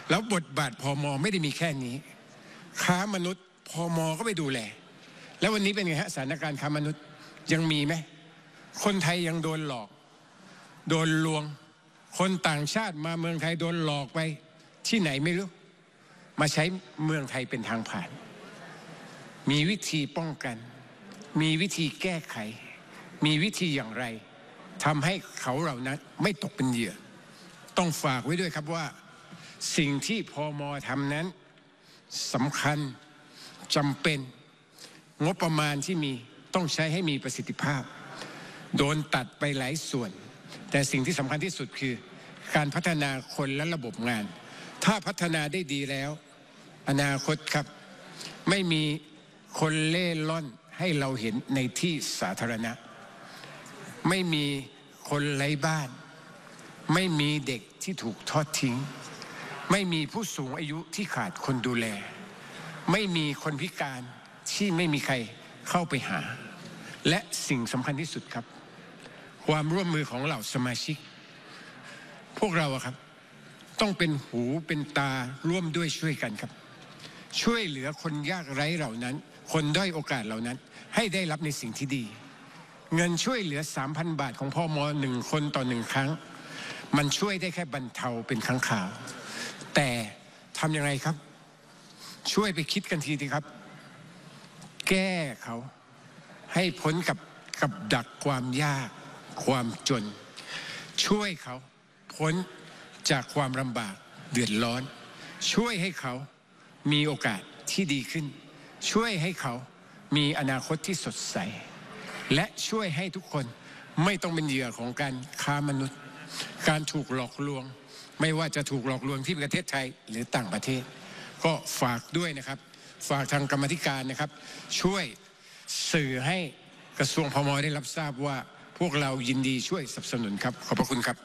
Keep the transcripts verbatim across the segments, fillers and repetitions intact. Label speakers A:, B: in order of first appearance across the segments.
A: แล้วบทบาทพม.ไม่ได้มีแค่นี้ค้ามนุษย์พม.ก็ไปดูแลแล้ววันนี้เป็นไงฮะสถานการณ์ค้ามนุษย์ยังมีไหมคนไทยยังโดนหลอกโดนลวงคนต่างชาติมาเมืองไทยโดนหลอกไปที่ไหนไม่รู้มาใช้เมืองไทยเป็นทางผ่านมีวิธีป้องกันมีวิธีแก้ไขมีวิธีอย่างไรทำให้เขาเหล่านั้นไม่ตกเป็นเหยื่อต้องฝากไว้ด้วยครับว่าสิ่งที่พม.ทำนั้นสำคัญจำเป็นงบประมาณที่มีต้องใช้ให้มีประสิทธิภาพโดนตัดไปหลายส่วนแต่สิ่งที่สำคัญที่สุดคือการพัฒนาคนและระบบงานถ้าพัฒนาได้ดีแล้วอนาคตครับไม่มีคนเล่ร่อนให้เราเห็นในที่สาธารณะไม่มีคนไร้บ้านไม่มีเด็กที่ถูกทอดทิ้งไม่มีผู้สูงอายุที่ขาดคนดูแลไม่มีคนพิการที่ไม่มีใครเข้าไปหาและสิ่งสำคัญที่สุดครับความร่วมมือของเหล่าสมาชิกพวกเราครับต้องเป็นหูเป็นตาร่วมด้วยช่วยกันครับช่วยเหลือคนยากไร้เหล่านั้นคนด้อยโอกาสเหล่านั้นให้ได้รับในสิ่งที่ดีเงินช่วยเหลือ สามพัน บาทของพม.หนึ่งคนต่อหนึ่งครั้งมันช่วยได้แค่บรรเทาเป็นครั้งคราวแต่ทำยังไงครับช่วยไปคิดกันทีดีครับแก้เขาให้พ้นกับกับดักความยากความจนช่วยเขาพ้นจากความลำบากเดือดร้อนช่วยให้เขามีโอกาสที่ดีขึ้นช่วยให้เขามีอนาคตที่สดใสและช่วยให้ทุกคนไม่ต้องเป็นเหยื่อของการค้ามนุษย์การถูกหลอกลวงไม่ว่าจะถูกหลอกลวงที่ประเทศไทยหรือต่างประเทศก็ฝากด้วยนะครับฝากทางกรรมธิการนะครับช่วยสื่อให้กระทรวงพม.ได้รับทราบว่าพวกเรายินดีช่วยสนับสนุนครับขอบพระคุณครับ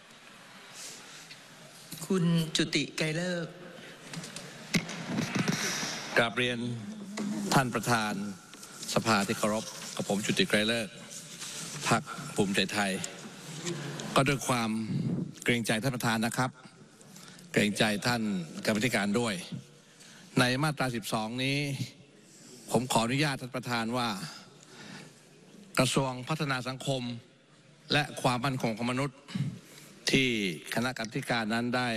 B: คุณจุติไกรเลิก
C: กราบเรียนท่านประธานสภาที่เคารพกับผมจุติไกรเลิกพรรคภูมิใจไทยก็ด้วยความเกรงใจท่านประธานนะครับเกรงใจท่านกรรมธิการด้วยในมาตราสิบสองนี้ผมขออนุญาตท่านประธานว่ากระทรวงพัฒนาสังคมและความมั่นคงของมนุษย์ที่คณะกรรมการนั้นได้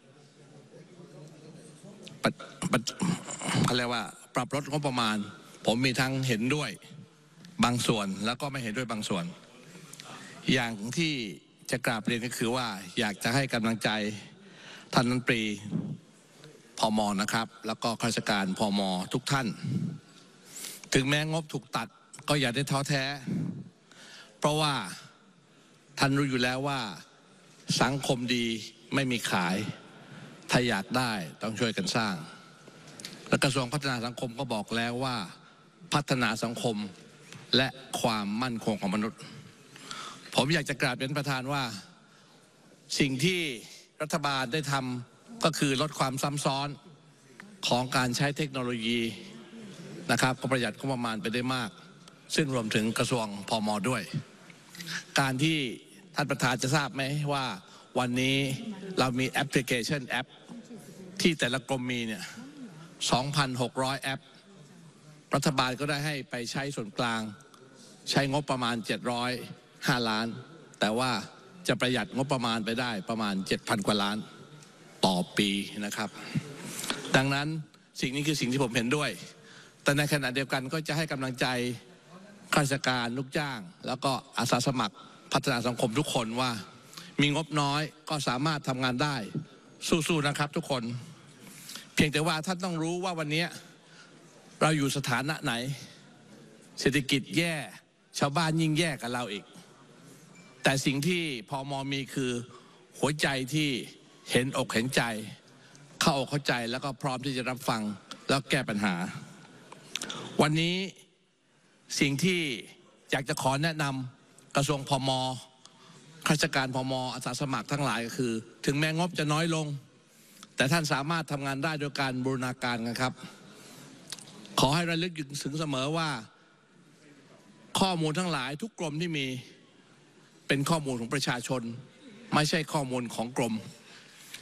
C: เขาเรียกว่าปรับลดงบประมาณผมมีทั้งเห็นด้วยบางส่วนแล้วก็ไม่เห็นด้วยบางส่วนอย่างที่จะกราบเรียนก็คือว่าอยากจะให้กำลังใจท่านรัฐมนตรีพม.นะครับแล้วก็ข้าราชการพม.ทุกท่านถึงแม้งบถูกตัดก็อย่าได้ท้อแท้เพราะว่าท่านรู้อยู่แล้วว่าสังคมดีไม่มีขายถ้าอยากได้ต้องช่วยกันสร้างและกระทรวงพัฒนาสังคมก็บอกแล้วว่าพัฒนาสังคมและความมั่นคงของมนุษย์ผมอยากจะกราบเรียนประธานว่าสิ่งที่รัฐบาลได้ทำก็คือลดความซ้ำซ้อนของการใช้เทคโนโลยีนะครับก็ประหยัดงบประมาณไปได้มากซึ่งรวมถึงกระทรวงพม.ด้วยการที่ท่านประธานจะทราบไหมว่าวันนี้เรามีแอปพลิเคชันแอปที่แต่ละกรมมีเนี่ย สองพันหกร้อย แอปรัฐบาลก็ได้ให้ไปใช้ส่วนกลางใช้งบประมาณเจ็ดร้อยห้าล้านแต่ว่าจะประหยัดงบประมาณไปได้ประมาณ เจ็ดพัน กว่าล้านต่อปีนะครับดังนั้นสิ่งนี้คือสิ่งที่ผมเห็นด้วยแต่ในขณะเดียวกันก็จะให้กำลังใจข้าราชการลูกจ้างแล้วก็อาสาสมัครพัฒนาสังคมทุกคนว่ามีงบน้อยก็สามารถทำงานได้สู้ๆนะครับทุกคนเพียงแต่ว่าท่านต้องรู้ว่าวันนี้เราอยู่สถานะไหนเศรษฐกิจแย่ชาวบ้านยิ่งแย่กับเราอีกแต่สิ่งที่พม.มีคือหัวใจที่เห็นอกเห็นใจเข้าอกเข้าใจแล้วก็พร้อมที่จะรับฟังแล้วแก้ปัญหาวันนี้สิ่งที่อยากจะขอแนะนำกระทรวงพม.ข้าราชการพม.อาสาสมัครทั้งหลายก็คือถึงแม้งบจะน้อยลงแต่ท่านสามารถทำงานได้โดยการบูรณาการกันครับขอให้ระลึกถึงเสมอว่าข้อมูลทั้งหลายทุกกรมที่มีเป็นข้อมูลของประชาชนไม่ใช่ข้อมูลของกรม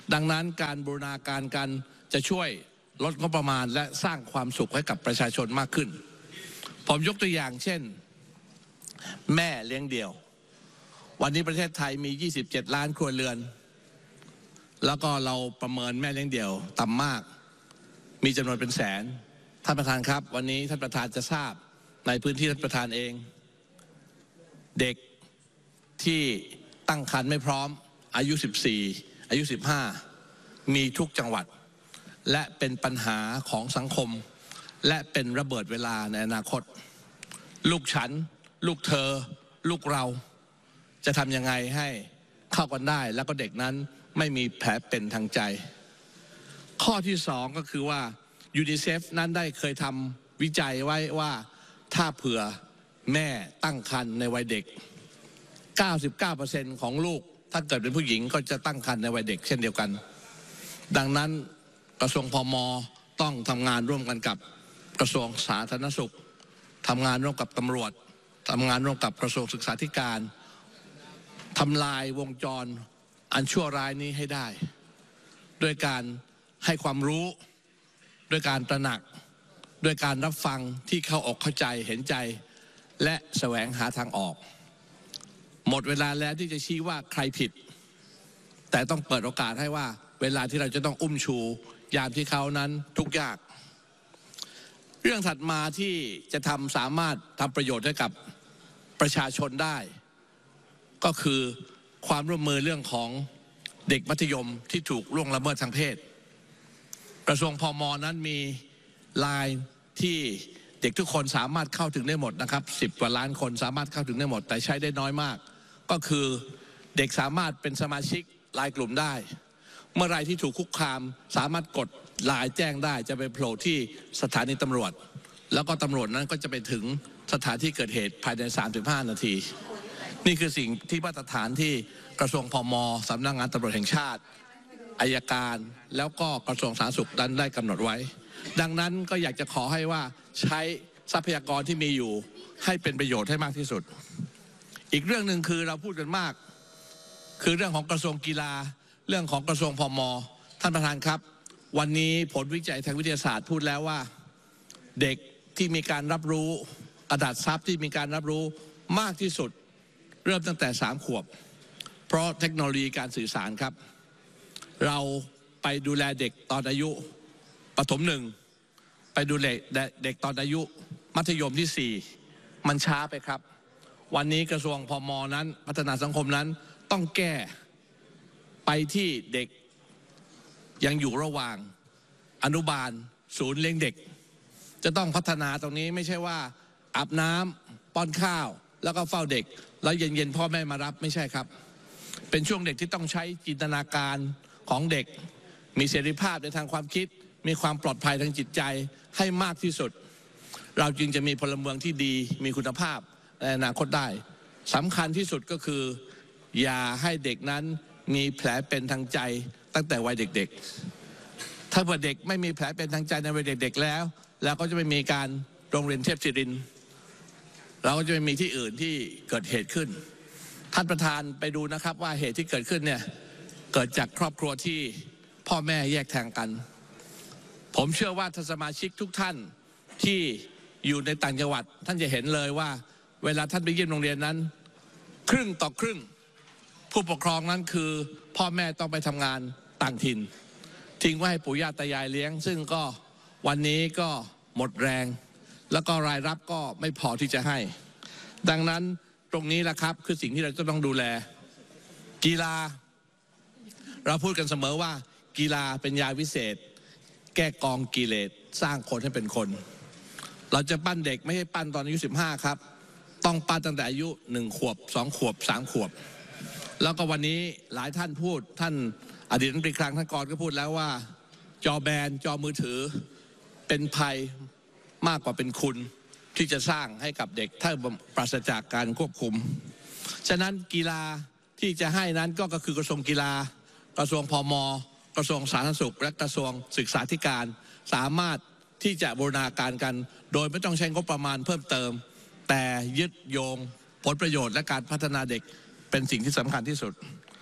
C: ดังนั้นการบูรณาการกันจะช่วยลดงบประมาณและสร้างความสุขให้กับประชาชนมากขึ้นผมยกตัวอย่างเช่นแม่เลี้ยงเดี่ยววันนี้ประเทศไทยมียี่สิบเจ็ดล้านครัวเรือนแล้วก็เราประเมินแม่เลี้ยงเดี่ยวต่ำมากมีจำนวนเป็นแสนท่านประธานครับวันนี้ท่านประธานจะทราบในพื้นที่ท่านประธานเองเด็กที่ตั้งครรภ์ไม่พร้อมอายุสิบสี่อายุสิบห้ามีทุกจังหวัดและเป็นปัญหาของสังคมและเป็นระเบิดเวลาในอนาคตลูกฉันลูกเธอลูกเราจะทำยังไงให้เข้ากันได้แล้วก็เด็กนั้นไม่มีแผลเป็นทางใจข้อที่สองก็คือว่ายูนิเซฟนั้นได้เคยทำวิจัยไว้ว่าถ้าเผื่อแม่ตั้งครรภ์ในวัยเด็ก เก้าสิบเก้าเปอร์เซ็นต์ ของลูกถ้าเกิดเป็นผู้หญิงก็จะตั้งครรภ์ในวัยเด็กเช่นเดียวกันดังนั้นกระทรวงพม.ต้องทำงานร่วมกันกับกระทรวงสาธารณสุขทำงานร่วมกับตำรวจทำงานร่วมกับกระทรวงศึกษาธิการทำลายวงจรอันชั่วร้ายนี้ให้ได้ด้วยการให้ความรู้ด้วยการตระหนักด้วยการรับฟังที่เข้าอกเข้าใจเห็นใจและแสวงหาทางออกหมดเวลาแล้วที่จะชี้ว่าใครผิดแต่ต้องเปิดโอกาสให้ว่าเวลาที่เราจะต้องอุ้มชูยามที่เขานั้นทุกข์ยากเรื่องถัดมาที่จะทำสามารถทำประโยชน์ให้กับประชาชนได้ก็คือความร่วมมือเรื่องของเด็กมัธยมที่ถูกล่วงละเมิดทางเพศกระทรวงพม.นั้นมีไลน์ที่เด็กทุกคนสามารถเข้าถึงได้หมดนะครับสิบกว่าล้านคนสามารถเข้าถึงได้หมดแต่ใช้ได้น้อยมากก็คือเด็กสามารถเป็นสมาชิกไลน์กลุ่มได้เมื่อไรที่ถูกคุกคามสามารถกดไลน์แจ้งได้จะไปโผล่ที่สถานีตำรวจแล้วก็ตำรวจนั้นก็จะไปถึงสถานที่เกิดเหตุภายในสามสิบห้านาทีนี่คือสิ่งที่มาตรฐานที่กระทรวงพม.สำนักงานตำรวจแห่งชาติอัยการแล้วก็กระทรวงสาธารณสุขนั้นได้กำหนดไว้ดังนั้นก็อยากจะขอให้ว่าใช้ทรัพยากรที่มีอยู่ให้เป็นประโยชน์ให้มากที่สุดอีกเรื่องหนึ่งคือเราพูดกันมากคือเรื่องของกระทรวงกีฬาเรื่องของกระทรวงพม.ท่านประธานครับวันนี้ผลวิจัยทางวิทยาศาสตร์พูดแล้วว่าเด็กที่มีการรับรู้กระดาษซับที่มีการรับรู้มากที่สุดเริ่มตั้งแต่สามขวบเพราะเทคโนโลยีการสื่อสารครับเราไปดูแลเด็กตอนอายุประถมหนึ่งไปดูแลเด็กตอนอายุมัธยมที่สี่มันช้าไปครับวันนี้กระทรวงพม.นั้นพัฒนาสังคมนั้นต้องแก้ไปที่เด็กยังอยู่ระหว่างอนุบาลศูนย์เลี้ยงเด็กจะต้องพัฒนาตรงนี้ไม่ใช่ว่าอาบน้ำป้อนข้าวแล้วก็เฝ้าเด็กแล้วเย็นๆพ่อแม่มารับไม่ใช่ครับเป็นช่วงเด็กที่ต้องใช้จินตนาการของเด็กมีเสรีภาพในทางความคิดมีความปลอดภัยทางจิตใจให้มากที่สุดเราจึงจะมีพลเมืองที่ดีมีคุณภาพในอนาคตได้สำคัญที่สุดก็คืออย่าให้เด็กนั้นมีแผลเป็นทางใจตั้งแต่วัยเด็กๆถ้าเกิดเด็กไม่มีแผลเป็นทางใจในวัยเด็กๆแล้วแล้วก็จะไม่มีการโรงเรียนเทพศิรินทร์เราก็จะไม่มีที่อื่นที่เกิดเหตุขึ้นท่านประธานไปดูนะครับว่าเหตุที่เกิดขึ้นเนี่ยเกิดจากครอบครัวที่พ่อแม่แยกทางกันผมเชื่อว่าท่านสมาชิกทุกท่านที่อยู่ในต่างจังหวัดท่านจะเห็นเลยว่าเวลาท่านไปเยี่ยมโรงเรียนนั้นครึ่งต่อครึ่งผู้ปกครองนั้นคือพ่อแม่ต้องไปทำงานต่างถิ่นทิ้งไว้ให้ปู่ย่าตายายเลี้ยงซึ่งก็วันนี้ก็หมดแรงแล้วก็รายรับก็ไม่พอที่จะให้ดังนั้นตรงนี้แหละครับคือสิ่งที่เราจะต้องดูแลกีฬาเราพูดกันเสมอว่ากีฬาเป็นยาวิเศษแก้กองกิเลสสร้างคนให้เป็นคนเราจะปั้นเด็กไม่ใช่ปั้นตอนอายุสิบห้าครับต้องปั้นตั้งแต่อายุหนึ่งขวบสองขวบสามขวบแล้วก็วันนี้หลายท่านพูดท่านอดีตรัฐมนตรีคลังท่านกรก็พูดแล้วว่าจอแบนจอมือถือเป็นภัยมากกว่าเป็นคุณที่จะสร้างให้กับเด็กถ้าปราศจากการควบคุมฉะนั้นกีฬาที่จะให้นั้นก็คือกระทรวงกีฬากระทรวงพม.กระทรวงสาธารณสุขและกระทรวงศึกษาธิการสามารถที่จะบูรณาการกันโดยไม่ต้องใช้งบประมาณเพิ่มเติมแต่ยึดโยงผลประโยชน์และการพัฒนาเด็กเป็นสิ่งที่สำคัญที่สุด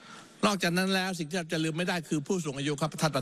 C: นอกจากนั้นแล้วสิ่งที่เราจะลืมไม่ได้คือผู้สูงอายุครับท่านประธาน